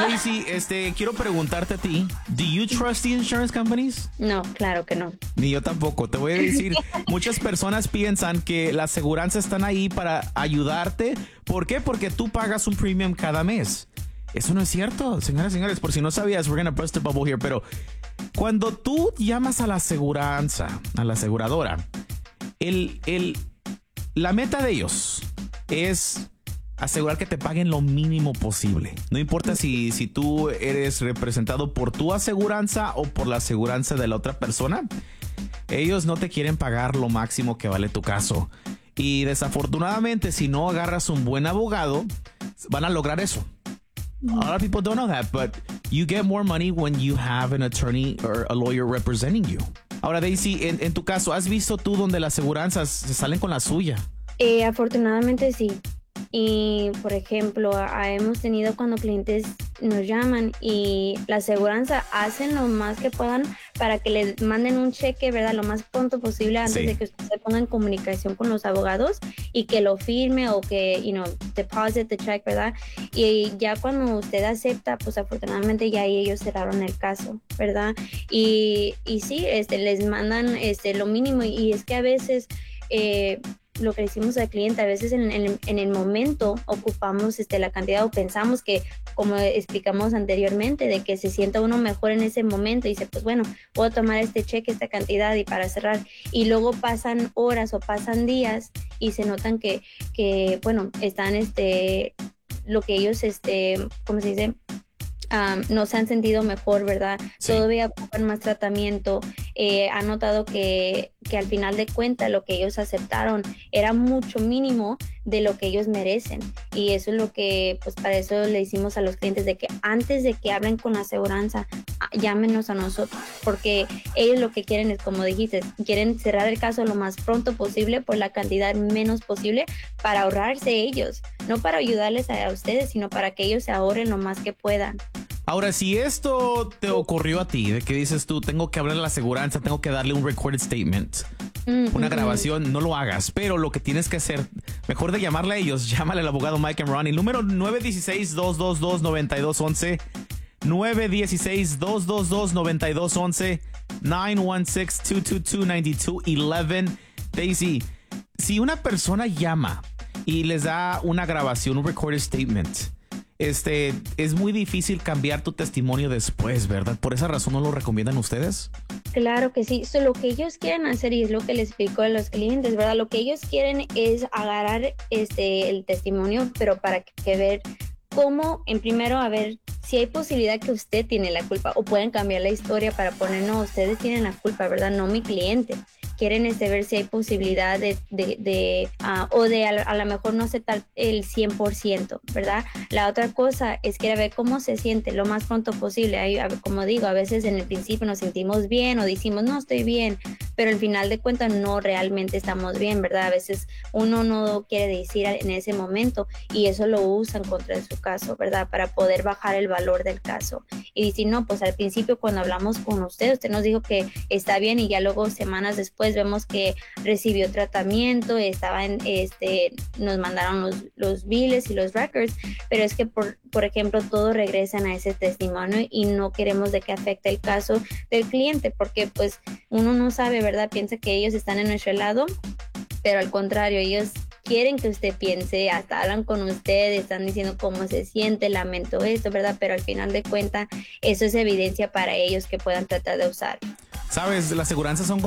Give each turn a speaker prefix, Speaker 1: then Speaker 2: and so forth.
Speaker 1: Daisy, quiero preguntarte a ti, ¿do you trust the insurance companies?
Speaker 2: No, claro que no.
Speaker 1: Ni yo tampoco. Te voy a decir, muchas personas piensan que las aseguranzas están ahí para ayudarte. ¿Por qué? Porque tú pagas un premium cada mes. Eso no es cierto, señoras y señores. Por si no sabías, we're gonna burst the bubble here. Pero cuando tú llamas a la aseguranza, a la aseguradora, la meta de ellos es asegurar que te paguen lo mínimo posible. No importa si tú eres representado por tu aseguranza o por la aseguranza de la otra persona. Ellos no te quieren pagar lo máximo que vale tu caso. Y desafortunadamente, si no agarras un buen abogado, van a lograr eso. A lot of people don't know that, but you get more money when you have an attorney or a lawyer representing you. Ahora, Daisy, en tu caso, ¿has visto tú donde las aseguranzas se salen con la suya?
Speaker 2: Afortunadamente sí. Y, por ejemplo, hemos tenido cuando clientes nos llaman y la aseguranza hacen lo más que puedan para que les manden un cheque, ¿verdad? Lo más pronto posible antes de que usted se ponga en comunicación con los abogados y que lo firme o que, deposit the check, ¿verdad? Y ya cuando usted acepta, pues afortunadamente ya ellos cerraron el caso, ¿verdad? Y sí, les mandan lo mínimo y es que a veces... lo que decimos al cliente, a veces en el momento ocupamos la cantidad o pensamos que, como explicamos anteriormente, de que se sienta uno mejor en ese momento y dice, pues bueno, puedo tomar este cheque, esta cantidad y para cerrar. Y luego pasan horas o pasan días y se notan que bueno, están lo que ellos, ¿cómo se dice? No se han sentido mejor, ¿verdad? Sí. Todavía ocupan más tratamiento. Han notado que al final de cuentas lo que ellos aceptaron era mucho mínimo de lo que ellos merecen. Y eso es lo que, pues para eso le decimos a los clientes de que antes de que hablen con la aseguranza, llámenos a nosotros. Porque ellos lo que quieren es, como dijiste, quieren cerrar el caso lo más pronto posible por la cantidad menos posible para ahorrarse ellos. No para ayudarles a ustedes, sino para que ellos se ahorren lo más que puedan.
Speaker 1: Ahora, si esto te ocurrió a ti, de que dices tú, tengo que hablar a la aseguranza, tengo que darle un recorded statement, una grabación, no lo hagas. Pero lo que tienes que hacer, mejor de llamarle a ellos, llámale al abogado Mike and Ronnie. Número 916-222-9211. 916-222-9211. 916-222-9211. Daisy, si una persona llama y les da una grabación, un recorded statement, es muy difícil cambiar tu testimonio después, ¿verdad? ¿Por esa razón no lo recomiendan ustedes?
Speaker 2: Claro que sí. Lo que ellos quieren hacer, y es lo que les explico a los clientes, ¿verdad? Lo que ellos quieren es agarrar el testimonio, pero para que ver cómo, en primero, a ver si hay posibilidad que usted tiene la culpa, o pueden cambiar la historia para poner, no, ustedes tienen la culpa, ¿verdad? No mi cliente. Quieren ver si hay posibilidad o de a lo mejor no aceptar el 100%, ¿verdad? La otra cosa es que ver cómo se siente lo más pronto posible. Como digo, a veces en el principio nos sentimos bien o decimos, no, estoy bien, pero al final de cuentas no realmente estamos bien, ¿verdad? A veces uno no quiere decir en ese momento y eso lo usan contra su caso, ¿verdad? Para poder bajar el valor del caso. Y decir, no, pues al principio cuando hablamos con usted nos dijo que está bien y ya luego semanas después vemos que recibió tratamiento, nos mandaron los biles y los records, pero es que por ejemplo todo regresan a ese testimonio y no queremos de que afecte el caso del cliente porque pues uno no sabe, ¿verdad? Piensa que ellos están en nuestro lado, pero al contrario, ellos quieren que usted piense, hasta hablan con usted, están diciendo cómo se siente, lamento esto, ¿verdad? Pero al final de cuentas eso es evidencia para ellos que puedan tratar de usar.
Speaker 1: Sabes, las aseguranzas son